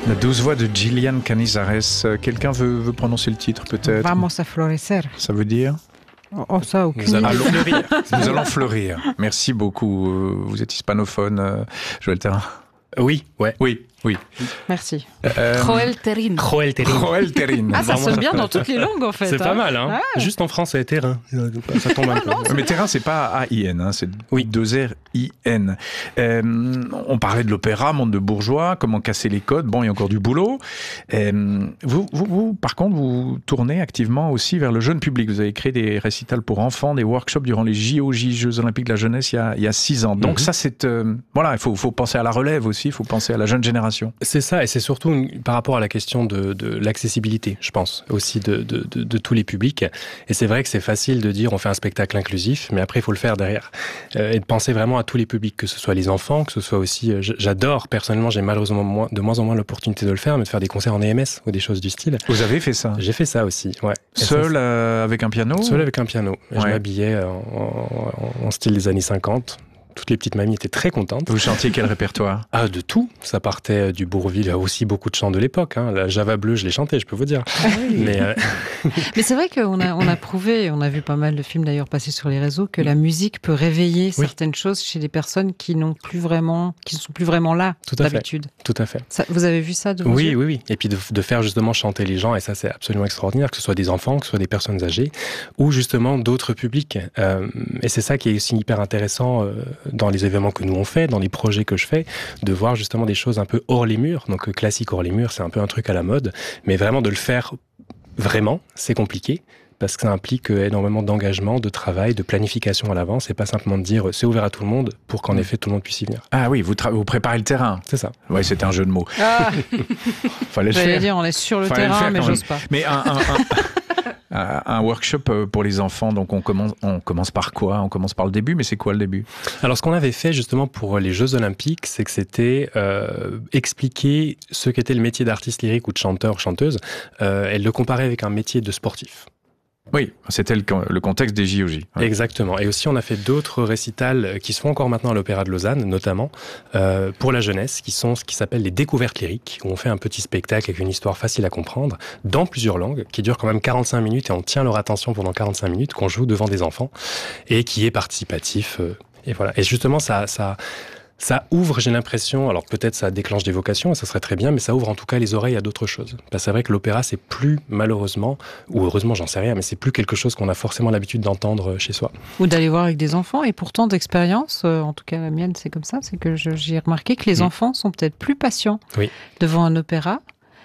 La douce voix de Gillian Canizares. Quelqu'un veut prononcer le titre peut-être? Vamos a florecer. Ça veut dire? Oh, ça, aucune Nous allons idée. fleurir. Nous allons fleurir. Merci beaucoup. Vous êtes hispanophone, Joël Terrin? Oui, ouais. Oui. Merci. Joël Terrin. Joël Terrin. Joël Terrin. Ah, ça Vraiment, sonne ça bien fait- dans toutes les langues, en fait. C'est pas mal, hein. Juste en français, terrain. Ça tombe un peu. Mais Terrain, c'est pas A-I-N, hein, c'est Oui. 2-R-I-N. On parlait de l'opéra, monde de bourgeois, comment casser les codes. Bon, il y a encore du boulot. Vous, par contre, vous tournez activement aussi vers le jeune public. Vous avez créé des récitals pour enfants, des workshops durant les JOJ, Jeux Olympiques de la Jeunesse, il y a 6 ans. Donc ça, c'est... voilà, il faut penser à la relève aussi, il faut penser à la jeune génération. C'est ça, et c'est surtout par rapport à la question de l'accessibilité, je pense, aussi de tous les publics. Et c'est vrai que c'est facile de dire on fait un spectacle inclusif, mais après il faut le faire derrière. Et de penser vraiment à tous les publics, que ce soit les enfants, que ce soit aussi... J'adore, personnellement, j'ai malheureusement de moins en moins l'opportunité de le faire, mais de faire des concerts en EMS ou des choses du style. Vous avez fait ça? J'ai fait ça aussi, ouais. Et Seul avec un piano? Seul avec un piano. Et je Ouais. m'habillais en style des années 50. Toutes les petites mamies étaient très contentes. Vous chantiez quel répertoire? Ah, de tout. Ça partait du Bourvil. Il y a aussi beaucoup de chants de l'époque. Hein. La Java bleue, je l'ai chanté, je peux vous dire. Mais Mais c'est vrai qu'on a prouvé, on a vu pas mal de films d'ailleurs passer sur les réseaux, que la musique peut réveiller certaines choses chez des personnes qui ne sont plus vraiment là Tout à fait. d'habitude. tout à fait. Ça, vous avez vu ça de vos Oui, yeux? oui. Et puis de faire justement chanter les gens, et ça c'est absolument extraordinaire, que ce soit des enfants, que ce soit des personnes âgées, ou justement d'autres publics. Et c'est ça qui est aussi hyper intéressant dans les événements que nous on fait, dans les projets que je fais, de voir justement des choses un peu hors les murs. Donc classique hors les murs, c'est un peu un truc à la mode, mais vraiment de le faire vraiment, c'est compliqué. Parce que ça implique énormément d'engagement, de travail, de planification à l'avance, et pas simplement de dire c'est ouvert à tout le monde pour qu'en effet tout le monde puisse y venir. Ah oui, vous préparez le terrain. C'est ça. Oui, c'était un jeu de mots. Ah, Fallait le j'allais faire. dire, on est sur le Fallait le terrain, faire mais quand j'ose même. pas. Mais un workshop pour les enfants, donc on commence par quoi? On commence par le début, mais c'est quoi le début? Alors, ce qu'on avait fait justement pour les Jeux Olympiques, c'est que c'était expliquer ce qu'était le métier d'artiste lyrique ou de chanteur, chanteuse, et le comparer avec un métier de sportif. Oui, c'était le contexte des JOJ. Ouais. Exactement. Et aussi, on a fait d'autres récitals qui se font encore maintenant à l'Opéra de Lausanne, notamment, pour la jeunesse, qui sont ce qui s'appelle les découvertes lyriques, où on fait un petit spectacle avec une histoire facile à comprendre, dans plusieurs langues, qui dure quand même 45 minutes, et on tient leur attention pendant 45 minutes, qu'on joue devant des enfants, et qui est participatif. Et voilà. Et justement, ça ouvre, j'ai l'impression, alors peut-être ça déclenche des vocations, et ça serait très bien, mais ça ouvre en tout cas les oreilles à d'autres choses. Parce que c'est vrai que l'opéra, c'est plus, malheureusement, ou heureusement, j'en sais rien, mais c'est plus quelque chose qu'on a forcément l'habitude d'entendre chez soi. Ou d'aller voir avec des enfants. Et pourtant, d'expérience, en tout cas la mienne, c'est comme ça, c'est que j'ai remarqué que les enfants sont peut-être plus patients devant un opéra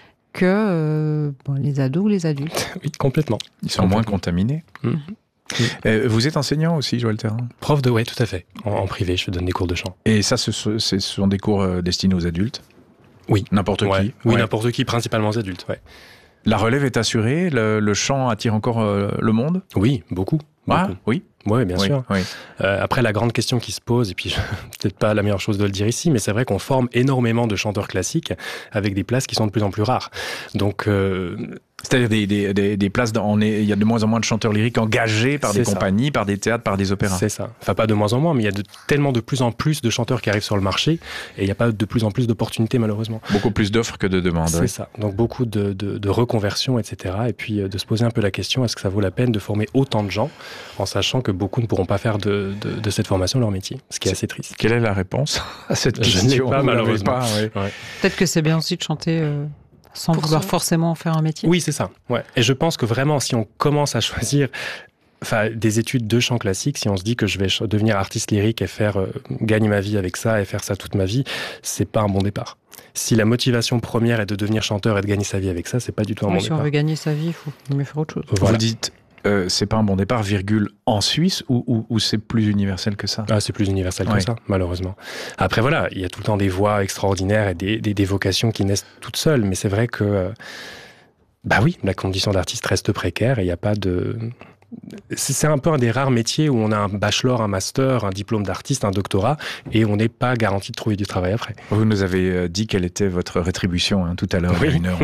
que les ados ou les adultes. Oui, complètement. Ils sont moins contaminés. Vous êtes enseignant aussi, Joël Terrin? Prof de, ouais, tout à fait. En privé, je donne des cours de chant. Et ça, ce sont des cours destinés aux adultes? Oui. N'importe Ouais. qui? Oui, Ouais. n'importe qui, principalement aux adultes, ouais. La relève est assurée? Le chant attire encore le monde? Oui, beaucoup. Ah, beaucoup. oui. Oui, bien sûr. Oui. Après, la grande question qui se pose, et puis peut-être pas la meilleure chose de le dire ici, mais c'est vrai qu'on forme énormément de chanteurs classiques avec des places qui sont de plus en plus rares. Donc, C'est-à-dire des places, il y a de moins en moins de chanteurs lyriques engagés par des C'est ça. compagnies, par des théâtres, par des opéras. c'est ça. Enfin, pas de moins en moins, mais il y a tellement de plus en plus de chanteurs qui arrivent sur le marché, et il n'y a pas de plus en plus d'opportunités, malheureusement. Beaucoup plus d'offres que de demandes. C'est Oui. ça. Donc beaucoup de reconversions, etc. Et puis de se poser un peu la question, est-ce que ça vaut la peine de former autant de gens, en sachant que beaucoup ne pourront pas faire de cette formation leur métier, ce qui est assez triste. Quelle est la réponse à cette Je question? n'ai pas, Vous l'avez malheureusement. pas, oui. Ouais. Peut-être que c'est bien aussi de chanter sans Pour vouloir soi. forcément en faire un métier. Oui, c'est ça. Ouais. Et je pense que vraiment, si on commence à choisir des études de chant classique, si on se dit que je vais devenir artiste lyrique et faire gagner ma vie avec ça et faire ça toute ma vie, c'est pas un bon départ. Si la motivation première est de devenir chanteur et de gagner sa vie avec ça, c'est pas du tout un Oui, bon si on départ. veut gagner sa vie, il faut mieux faire autre chose. Voilà. Vous dites, c'est pas un bon départ, virgule, en Suisse, ou c'est plus universel que ça? Ah, c'est plus universel Ouais. que ça, malheureusement. Après, voilà, il y a tout le temps des voix extraordinaires et des vocations qui naissent toutes seules, mais c'est vrai que, bah oui, la condition d'artiste reste précaire et il n'y a pas de... c'est un peu un des rares métiers où on a un bachelor, un master, un diplôme d'artiste, un doctorat, et on n'est pas garanti de trouver du travail après. Vous nous avez dit quelle était votre rétribution tout à l'heure. Oui. Il y a une heure, on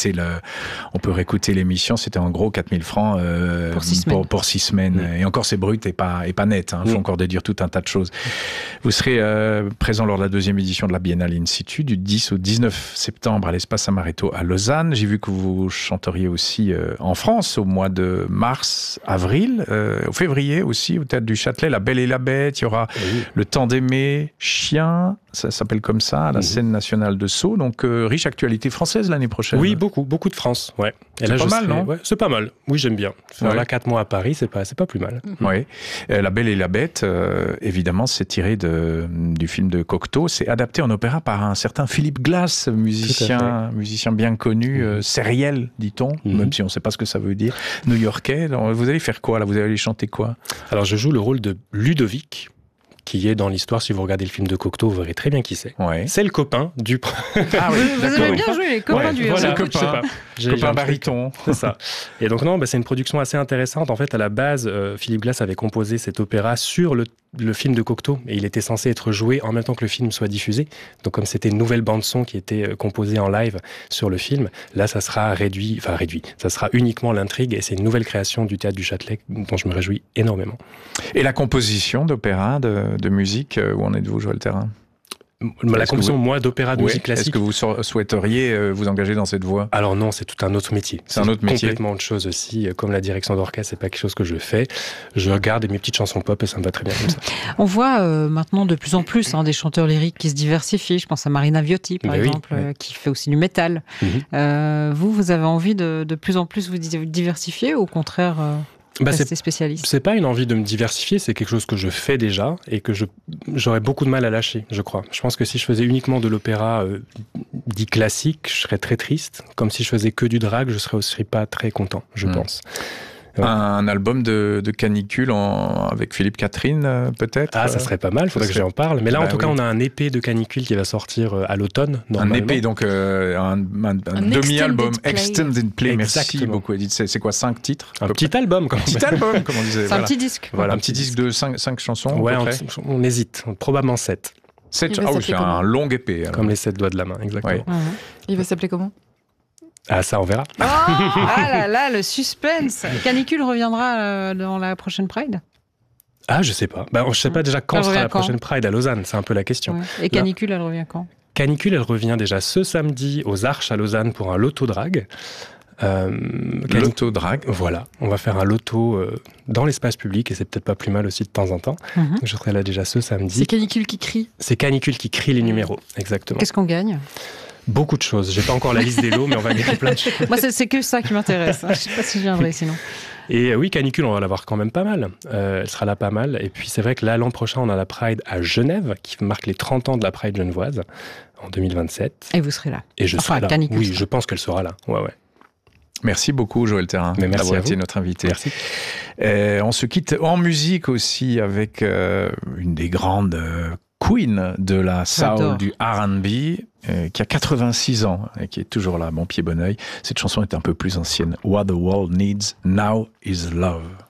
peut réécouter l'émission. C'était en gros 4 000 francs pour 6 semaines. Et encore, c'est brut et pas net. Il faut encore déduire tout un tas de choses. Vous serez présent lors de la 2e édition de la Biennale In Situ du 10 au 19 septembre à l'Espace Amaretto à Lausanne. J'ai vu que vous chanteriez aussi en France au mois de mars, avril, au février aussi au Théâtre du Châtelet, La Belle et la Bête. Il y aura Le Temps d'aimer, Chien, ça s'appelle comme ça, à la scène nationale de Sceaux. Donc riche actualité française l'année prochaine. Oui, beaucoup de France. Ouais. Et c'est là, pas mal, non? Ouais, c'est pas mal. Oui, j'aime bien. Faire là 4 mois à Paris, c'est pas plus mal. Oui. La Belle et la Bête, évidemment, c'est tiré du film de Cocteau. C'est adapté en opéra par un certain Philip Glass, musicien bien connu, sériel, dit-on, même si on ne sait pas ce que ça veut dire, new-yorkais. Alors, vous allez faire quoi là? Vous allez chanter quoi? Alors, je joue le rôle de Ludovic, qui est dans l'histoire, si vous regardez le film de Cocteau, vous verrez très bien qui c'est. Ouais. C'est le copain du... Ah oui, vous avez bien joué, les copains du héros. Voilà, le copain baryton. C'est ça. Et donc non, c'est une production assez intéressante. En fait, à la base, Philip Glass avait composé cet opéra sur le film de Cocteau, et il était censé être joué en même temps que le film soit diffusé. Donc comme c'était une nouvelle bande-son qui était composée en live sur le film, là ça sera réduit, ça sera uniquement l'intrigue, et c'est une nouvelle création du Théâtre du Châtelet dont je me réjouis énormément. Et la composition d'opéra, de musique, où en êtes-vous, Joël Thérain? La composition, moi, d'opéra de musique classique. Est-ce que vous souhaiteriez vous engager dans cette voie? Alors non, c'est tout un autre métier. C'est un autre métier. Complètement autre chose aussi. Comme la direction d'orchestre, c'est pas quelque chose que je fais. Je regarde mes petites chansons pop et ça me va très bien comme ça. On voit maintenant de plus en plus des chanteurs lyriques qui se diversifient. Je pense à Marina Viotti, par exemple, qui fait aussi du métal. Vous avez envie de plus en plus vous diversifier ou au contraire rester spécialiste? C'est pas une envie de me diversifier, c'est quelque chose que je fais déjà et que j'aurais beaucoup de mal à lâcher, je crois. Je pense que si je faisais uniquement de l'opéra dit classique, je serais très triste. Comme si je faisais que du drag, je serais aussi pas très content, je pense. Un album de Canicule avec Philippe Catherine, peut-être? Ah, ça serait pas mal, faudrait que j'en parle. Mais là, en tout cas, on a un EP de Canicule qui va sortir à l'automne, normalement. Un EP, donc un demi-album, Extended Play. Exactement. Merci beaucoup, Edith. C'est quoi, 5 titres? Un petit album, comme on disait. C'est un petit disque. Voilà, un petit disque de 5 chansons. Ouais, on hésite, probablement 7. Ah oui, c'est un long EP. Alors. Comme les 7 doigts de la main, exactement. Ouais. Il va s'appeler comment? Ah, ça, on verra. Oh, ah là, le suspense. Canicule reviendra dans la prochaine Pride? Ah, je sais pas. Je sais pas déjà quand sera la prochaine Pride à Lausanne, c'est un peu la question. Ouais. Et Canicule, elle revient quand? Canicule, elle revient déjà ce samedi aux Arches à Lausanne pour un loto drag. Loto drag. Voilà, on va faire un loto dans l'espace public et c'est peut-être pas plus mal aussi de temps en temps. Donc je serai là déjà ce samedi. C'est Canicule qui crie? C'est Canicule qui crie les numéros, exactement. Qu'est-ce qu'on gagne? Beaucoup de choses. J'ai pas encore la liste des lots, mais on va gagner plein de choses. Moi, c'est que ça qui m'intéresse. Je sais pas si je viendrai sinon. Et oui, Canicule, on va l'avoir quand même pas mal. Elle sera là pas mal. Et puis c'est vrai que là, l'an prochain, on a la Pride à Genève, qui marque les 30 ans de la Pride genevoise, en 2027. Et vous serez là? Et je serai là. Canicule, oui, je pense qu'elle sera là. Ouais. Merci beaucoup, Joël Thérain, d'avoir été notre invité. Merci. On se quitte en musique aussi avec une des grandes queens de la soul, du R&B, qui a 86 ans et qui est toujours là, bon pied, bon oeil. Cette chanson est un peu plus ancienne. What the world needs now is love.